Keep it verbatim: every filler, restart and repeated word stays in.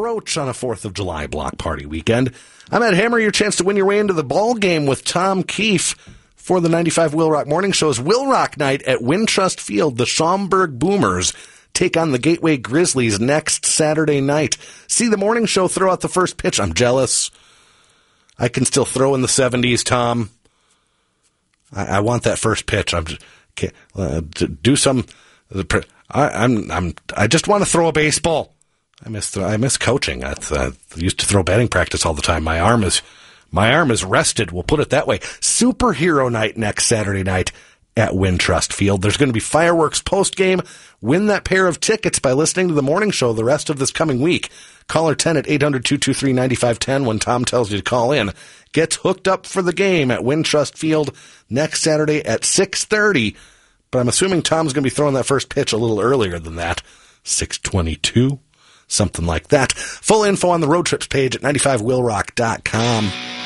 Roach on a fourth of July block party weekend. I'm Ed Hammer, your chance to win your way into the ball game with Tom Keefe for the ninety-five Will Rock Morning Show's Will Rock Night at Wintrust Field. The Schaumburg Boomers take on the Gateway Grizzlies next Saturday night. See the morning show throw out the first pitch. I'm jealous. I can still throw in the seventies, Tom. I, I want that first pitch. I'm just, can't, uh, do some. I, I'm. I'm. I just want to throw a baseball. I miss. I miss coaching. I, I used to throw batting practice all the time. My arm is. My arm is rested. We'll put it that way. Superhero night next Saturday night at Wintrust Field. There's going to be fireworks post game. Win that pair of tickets by listening to the morning show the rest of this coming week. Caller ten at eight hundred, two two three, nine five one zero when Tom tells you to call in. Get hooked up for the game at Wintrust Field next Saturday at six thirty. But I'm assuming Tom's going to be throwing that first pitch a little earlier than that. six twenty-two, something like that. Full info on the road trips page at ninety-five will rock dot com.